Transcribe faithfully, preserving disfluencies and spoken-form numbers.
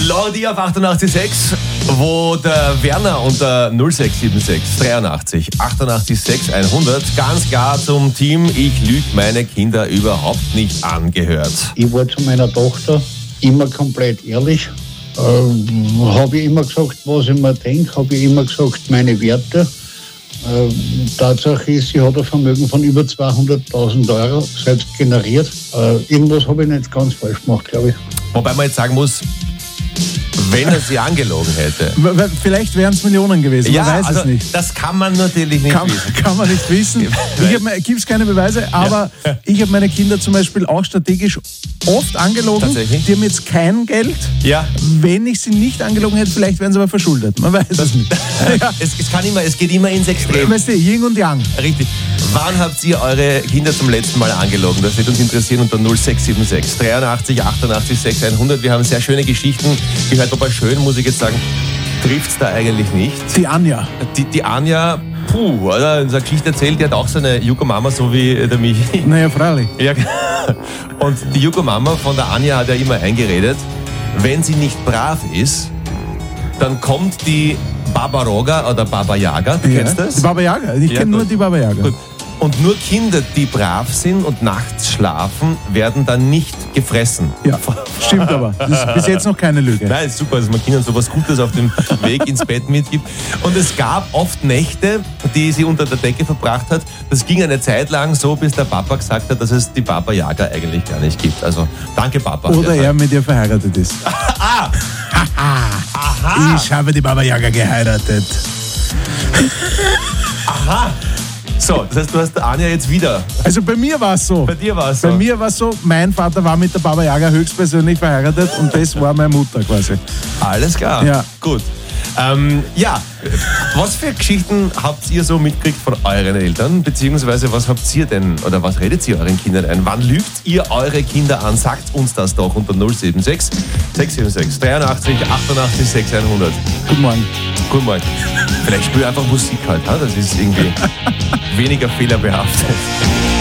Lordi auf achtundachtzig Komma sechs, wo der Werner unter null sechs sieben sechs dreiundachtzig achtundachtzig sechs hundert ganz klar zum Team Ich lüge meine Kinder überhaupt nicht angehört. Ich war zu meiner Tochter immer komplett ehrlich. Ähm, habe ich immer gesagt, was ich mir denke, habe ich immer gesagt, meine Werte. Ähm, Tatsache ist, sie hat ein Vermögen von über zweihunderttausend Euro selbst generiert. Äh, irgendwas habe ich nicht ganz falsch gemacht, glaube ich. Wobei man jetzt sagen muss, wenn er sie angelogen hätte. Vielleicht wären es Millionen gewesen, Ja, man weiß also es nicht. Das kann man natürlich nicht Kann, wissen. kann man nicht wissen. Gibt es keine Beweise, aber Ja. ich habe meine Kinder zum Beispiel auch strategisch oft angelogen. Tatsächlich? Die haben jetzt kein Geld. Ja. Wenn ich sie nicht angelogen hätte, vielleicht wären sie aber verschuldet. Man weiß es nicht. Ja. Es, es, kann immer, es geht immer ins Extrem. Weißt du, Yin und Yang. Richtig. Wann habt ihr eure Kinder zum letzten Mal angelogen? Das wird uns interessieren unter null sechs sieben sechs dreiundachtzig achtundachtzig sechs hundert. Wir haben sehr schöne Geschichten gehört, wobei schön, muss ich jetzt sagen, trifft's da eigentlich nicht. Die Anja. Die, die Anja, puh, oder? So eine Geschichte erzählt, die hat auch so eine Yuko-Mama, so wie der Michi. Naja, freilich. Ja, und die Yuko-Mama von der Anja hat ja immer eingeredet, wenn sie nicht brav ist, dann kommt die Baba Roga oder Baba Yaga, du kennst Ja. das? Die Baba Yaga. Ich Ja, kenne nur gut. die Baba Yaga. Gut. Und nur Kinder, die brav sind und nachts schlafen, werden dann nicht gefressen. Ja, stimmt aber. Das ist bis jetzt noch keine Lüge. Nein, ist super, dass man Kindern so was Gutes auf dem Weg ins Bett mitgibt. Und es gab oft Nächte, die sie unter der Decke verbracht hat. Das ging eine Zeit lang so, bis der Papa gesagt hat, dass es die Baba Yaga eigentlich gar nicht gibt. Also, danke Papa. Oder er mit ihr verheiratet ist. Ah! Aha! Ich habe die Baba Yaga geheiratet. Aha! So, das heißt, du hast Anja jetzt wieder. Also bei mir war es so. Bei dir war es so. Bei mir war es so, mein Vater war mit der Baba Yaga höchstpersönlich verheiratet und das war meine Mutter quasi. Alles klar. Ja. Gut. Ähm, ja, was für Geschichten habt ihr so mitgekriegt von euren Eltern? Beziehungsweise was habt ihr denn, oder was redet ihr euren Kindern ein? Wann lügt ihr eure Kinder an? Sagt uns das doch unter null sieben sechs sechs sieben sechs dreiundachtzig achtundachtzig sechs hundert. Guten Morgen. Guten Morgen. Vielleicht spiel einfach Musik halt, ha? Das ist irgendwie weniger fehlerbehaftet.